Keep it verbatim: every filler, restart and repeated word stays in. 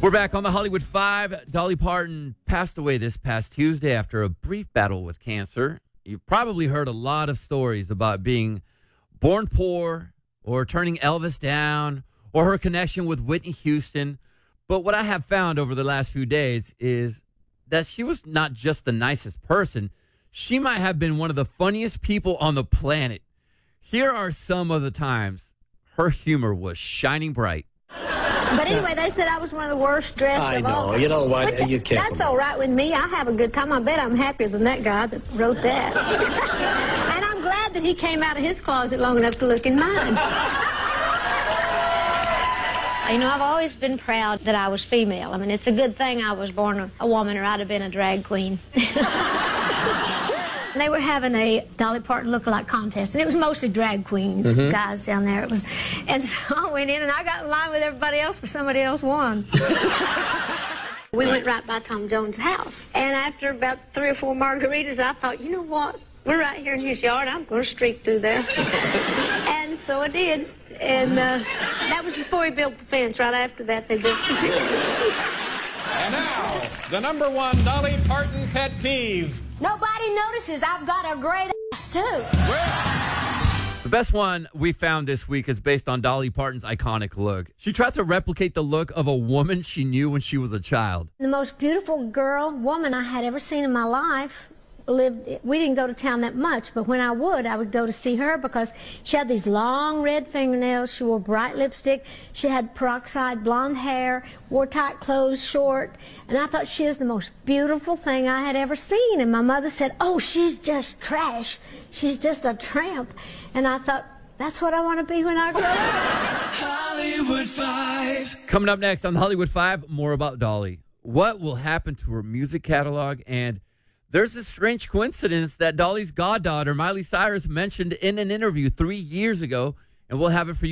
We're back on the Hollywood Five. Dolly Parton passed away this past Tuesday after a brief battle with cancer. You've probably heard a lot of stories about being born poor or turning Elvis down or her connection with Whitney Houston. But what I have found over the last few days is that she was not just the nicest person. She might have been one of the funniest people on the planet. Here are some of the times her humor was shining bright. But anyway, they said I was one of the worst dressed I of know. all. You know what? Which, You can't. That's all right with me. I have a good time. I bet I'm happier than that guy that wrote that. And I'm glad that he came out of his closet long enough to look in mine. You know, I've always been proud that I was female. I mean, it's a good thing I was born a, a woman, or I'd have been a drag queen. They were having a Dolly Parton lookalike contest, and it was mostly drag queens, mm-hmm. guys down there. It was, and so I went in, and I got in line with everybody else, but somebody else won. We went right by Tom Jones' house, and after about three or four margaritas, I thought, you know what? We're right here in his yard. I'm going to streak through there. And so I did, and uh, that was before he built the fence. Right after that, they built the fence. And now, the number one Dolly Parton pet peeve. Nobody notices I've got a great ass, too. Well, the best one we found this week is based on Dolly Parton's iconic look. She tried to replicate the look of a woman she knew when she was a child. The most beautiful girl, woman I had ever seen in my life lived. We didn't go to town that much, but when I would, I would go to see her because she had these long red fingernails. She wore bright lipstick. She had peroxide blonde hair, wore tight clothes, short. And I thought she was the most beautiful thing I had ever seen. And my mother said, oh, she's just trash. She's just a tramp. And I thought, that's what I want to be when I grow up. Hollywood Five. Coming up next on the Hollywood Five, more about Dolly. What will happen to her music catalog? And there's a strange coincidence that Dolly's goddaughter, Miley Cyrus, mentioned in an interview three years ago, and we'll have it for you.